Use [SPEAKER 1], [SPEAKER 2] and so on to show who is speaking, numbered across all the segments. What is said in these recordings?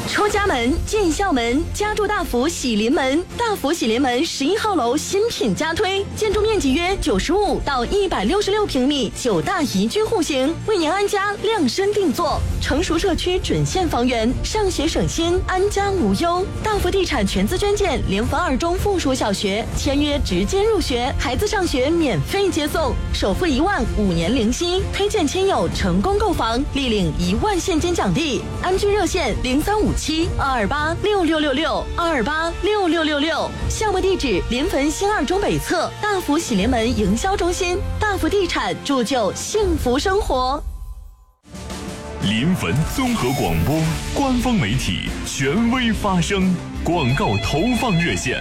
[SPEAKER 1] 出家门、进校门，家住大福喜临门。大福喜临门11号楼新品加推，建筑面积约95到166平米，9大宜居户型，为您安家量身定做。成熟社区准现房源，上学省心，安家无忧。大福地产全资捐建联防2中附属小学，签约直接入学，孩子上学免费接送，首付1万，5年零息。推荐亲友成功购房，立领1万现金奖励。安居热线0357-228-6666，228-6666。项目地址：临汾新2中北侧大福喜临门营销中心。大福地产铸就幸福生活。
[SPEAKER 2] 临汾综合广播官方媒体，权威发声。广告投放热线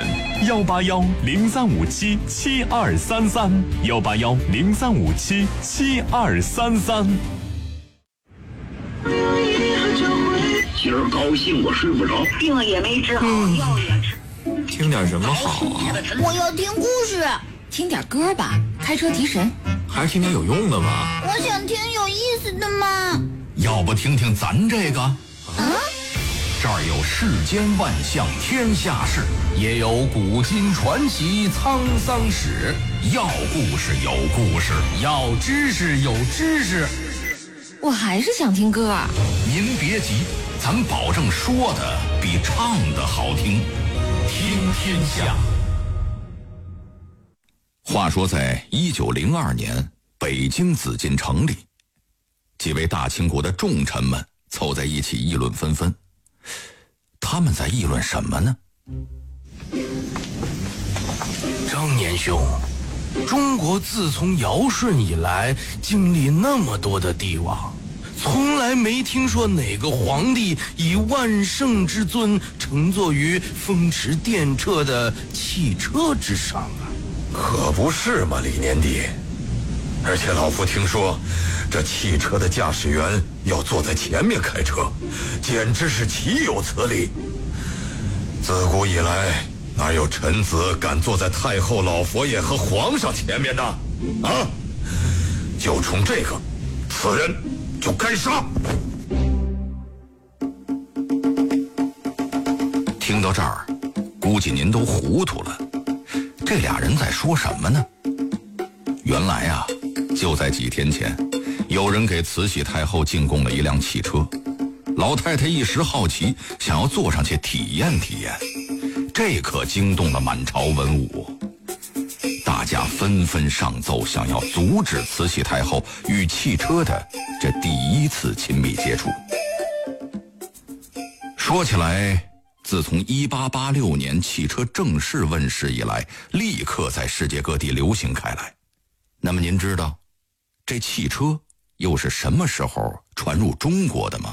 [SPEAKER 2] ：181-0357-7233，181-0357-7233。
[SPEAKER 3] 今儿高兴我睡不着，
[SPEAKER 4] 病也没治好，药也吃。
[SPEAKER 5] 听点什么好啊？
[SPEAKER 6] 我要听故事。
[SPEAKER 7] 听点歌吧，开车提神。
[SPEAKER 5] 还是听点有用的吧。
[SPEAKER 6] 我想听有意思的嘛。
[SPEAKER 8] 要不听听咱这个？这儿有世间万象天下事，也有古今传奇沧桑史。要故事有故事，要知识有知识。
[SPEAKER 7] 我还是想听歌。
[SPEAKER 8] 您别急，咱保证说的比唱的好听。听天下。话说在1902年，北京紫禁城里，几位大清国的重臣们凑在一起议论纷纷。他们在议论什么呢？
[SPEAKER 9] 张年兄，中国自从尧舜以来，经历那么多的帝王，从来没听说哪个皇帝以万圣之尊乘坐于风驰电掣的汽车之上啊！
[SPEAKER 10] 可不是嘛，李年弟。而且老夫听说，这汽车的驾驶员要坐在前面开车，简直是岂有此理！自古以来，哪有臣子敢坐在太后老佛爷和皇上前面的？啊！就冲这个，此人就该杀！
[SPEAKER 8] 听到这儿，估计您都糊涂了。这俩人在说什么呢？原来啊，就在几天前，有人给慈禧太后进贡了一辆汽车，老太太一时好奇，想要坐上去体验体验，这可惊动了满朝文武，大家纷纷上奏，想要阻止慈禧太后与汽车的这第一次亲密接触。说起来，自从1886年汽车正式问世以来，立刻在世界各地流行开来。那么您知道这汽车又是什么时候传入中国的吗？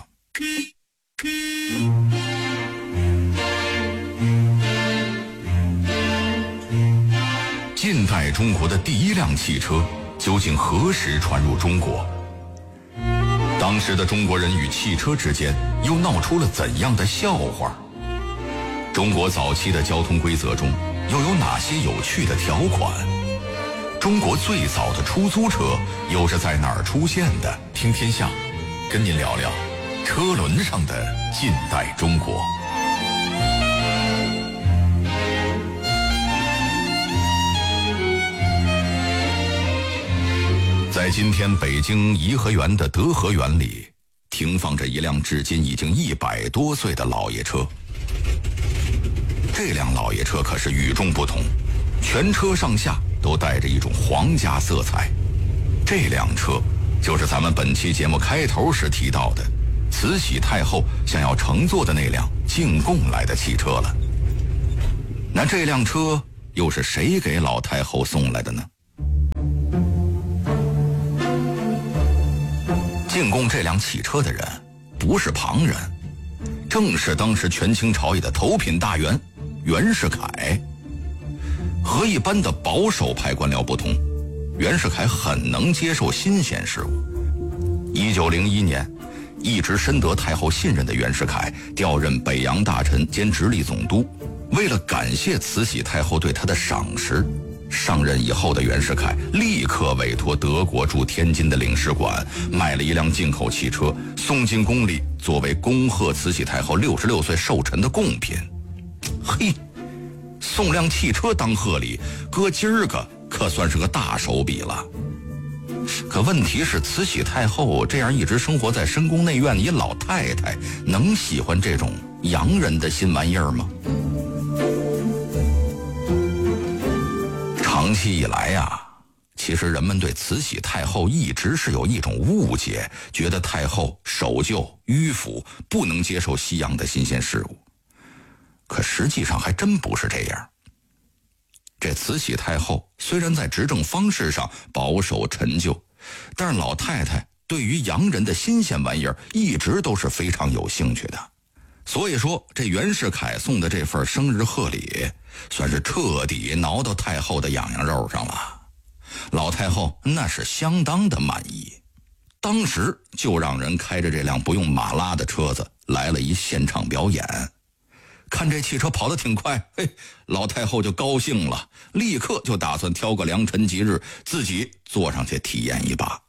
[SPEAKER 8] 近代中国的第一辆汽车究竟何时传入中国？当时的中国人与汽车之间又闹出了怎样的笑话？中国早期的交通规则中又有哪些有趣的条款？中国最早的出租车又是在哪儿出现的？听天下，跟您聊聊车轮上的近代中国。在今天北京颐和园的德和园里，停放着一辆至今已经100多岁的老爷车。这辆老爷车可是与众不同，全车上下都带着一种皇家色彩。这辆车就是咱们本期节目开头时提到的慈禧太后想要乘坐的那辆进贡来的汽车了。那这辆车又是谁给老太后送来的呢？进贡这辆汽车的人不是旁人，正是当时权倾朝野的头品大员袁世凯。和一般的保守派官僚不同，袁世凯很能接受新鲜事物。1901年，一直深得太后信任的袁世凯调任北洋大臣兼直隶总督，为了感谢慈禧太后对他的赏识， 上任以后的袁世凯立刻委托德国驻天津的领事馆买了一辆进口汽车，送进宫里作为恭贺慈禧太后66岁寿辰的贡品。嘿，送辆汽车当贺礼，搁今儿个可算是个大手笔了。可问题是，慈禧太后这样一直生活在深宫内院的一老太太，能喜欢这种洋人的新玩意儿吗？长期以来呀，其实人们对慈禧太后一直是有一种误解，觉得太后守旧迂腐，不能接受西洋的新鲜事物。可实际上还真不是这样。这慈禧太后虽然在执政方式上保守陈旧，但是老太太对于洋人的新鲜玩意儿一直都是非常有兴趣的。所以说，这袁世凯送的这份生日贺礼，算是彻底挠到太后的痒痒肉上了。老太后那是相当的满意，当时就让人开着这辆不用马拉的车子来了一现场表演。看这汽车跑得挺快，嘿，老太后就高兴了，立刻就打算挑个良辰吉日，自己坐上去体验一把。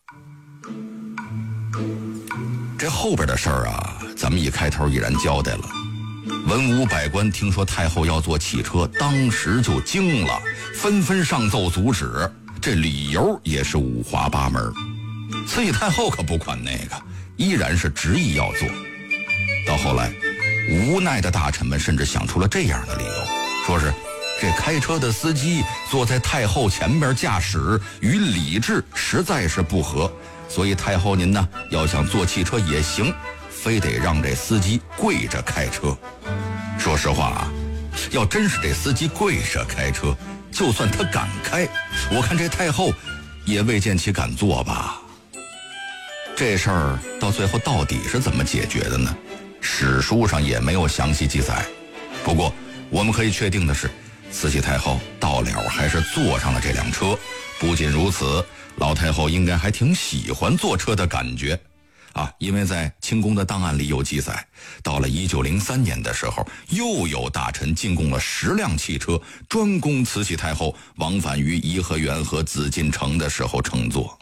[SPEAKER 8] 这后边的事儿啊，咱们一开头已然交代了。文武百官听说太后要坐汽车，当时就惊了，纷纷上奏阻止，这理由也是五花八门。慈禧太后可不管那个，依然是执意要坐。到后来，无奈的大臣们甚至想出了这样的理由，说是这开车的司机坐在太后前面驾驶，与礼制实在是不合，所以太后您呢要想坐汽车也行，非得让这司机跪着开车。说实话啊，要真是这司机跪着开车，就算他敢开，我看这太后也未见其敢坐吧。这事儿到最后到底是怎么解决的呢？史书上也没有详细记载。不过我们可以确定的是，慈禧太后到了还是坐上了这辆车。不仅如此，老太后应该还挺喜欢坐车的感觉啊，因为在清宫的档案里有记载，到了1903年的时候，又有大臣进贡了10辆汽车，专供慈禧太后往返于颐和园和紫禁城的时候乘坐。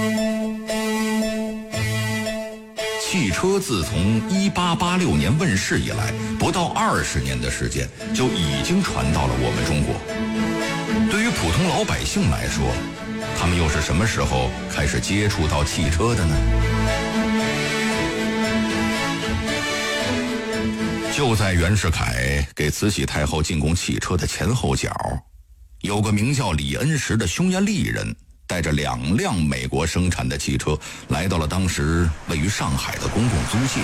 [SPEAKER 8] 汽车自从1886年问世以来，不到20年的时间，就已经传到了我们中国。对于普通老百姓来说，他们又是什么时候开始接触到汽车的呢？就在袁世凯给慈禧太后进贡汽车的前后脚，有个名叫李恩石的匈牙利人，带着2辆美国生产的汽车来到了当时位于上海的公共租界。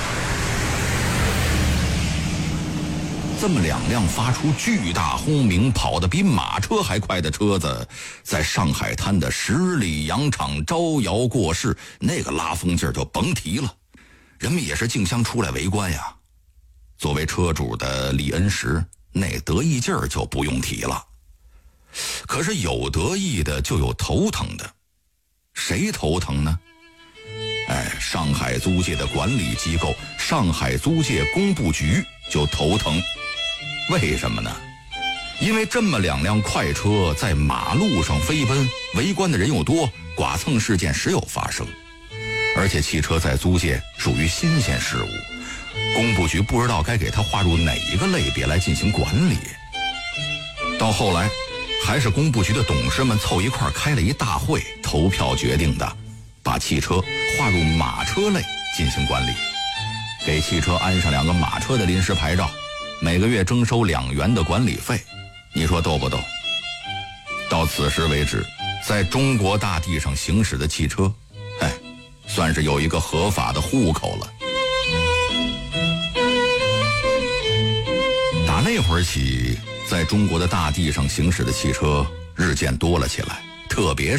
[SPEAKER 8] 这么2辆发出巨大轰鸣，跑得比马车还快的车子，在上海滩的10里洋场招摇过市，那个拉风劲儿就甭提了。人们也是竞相出来围观呀。作为车主的李恩石，那得意劲儿就不用提了。可是有得意的就有头疼的，谁头疼呢？上海租界的管理机构上海租界工部局就头疼。为什么呢？因为这么2辆快车在马路上飞奔，围观的人又多，剐蹭事件时有发生。而且汽车在租界属于新鲜事物，工部局不知道该给它划入哪一个类别来进行管理。到后来还是工部局的董事们凑一块开了一大会，投票决定的，把汽车划入马车类进行管理，给汽车安上2个马车的临时牌照，每个月征收2元的管理费。你说逗不逗？到此时为止，在中国大地上行驶的汽车，算是有一个合法的户口了。打那会儿起，在中国的大地上行驶的汽车日渐多了起来，特别